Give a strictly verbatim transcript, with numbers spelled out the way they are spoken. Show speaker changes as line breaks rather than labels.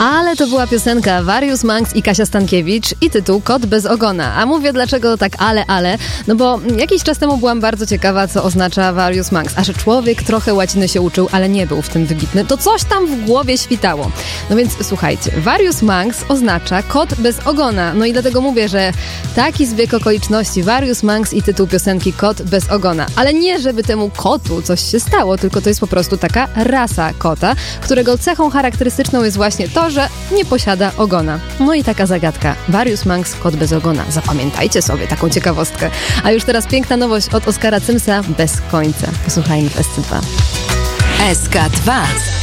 Ale to była piosenka Warius Manx i Kasia Stankiewicz i tytuł Kot bez ogona. A mówię dlaczego tak ale, ale, no bo jakiś czas temu byłam bardzo ciekawa, co oznacza Warius Manx. A że człowiek trochę łaciny się uczył, ale nie był w tym wybitny, to coś tam w głowie świtało. No więc słuchajcie, Warius Manx oznacza kot bez ogona. No i dlatego mówię, że taki zbieg okoliczności, Warius Manx i tytuł piosenki Kot bez ogona. Ale nie, żeby temu kotu coś się stało, tylko to jest po prostu taka rasa kota, którego cechą charakterystyczną jest właśnie to, że nie posiada ogona. No i taka zagadka. Warius Manx, kot bez ogona. Zapamiętajcie sobie taką ciekawostkę. A już teraz piękna nowość od Oskara Cymsa, Bez końca. Posłuchajmy w S C dwa.
S K dwa.